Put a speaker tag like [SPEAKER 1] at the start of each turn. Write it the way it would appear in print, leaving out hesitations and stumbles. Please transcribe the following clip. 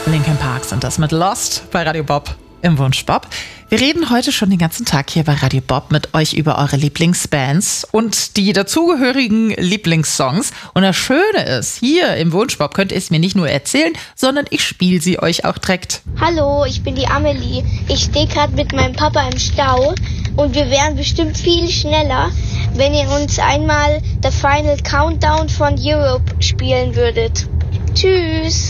[SPEAKER 1] Linkin Park sind das mit Lost bei Radio Bob im Wunsch Bob. Wir reden heute schon den ganzen Tag hier bei Radio Bob mit euch über eure Lieblingsbands und die dazugehörigen Lieblingssongs. Und das Schöne ist, hier im Wunsch Bob könnt ihr es mir nicht nur erzählen, sondern ich spiele sie euch auch direkt.
[SPEAKER 2] Hallo, ich bin die Amelie. Ich stehe gerade mit meinem Papa im Stau und wir wären bestimmt viel schneller, wenn ihr uns einmal The Final Countdown von Europe spielen würdet. Tschüss!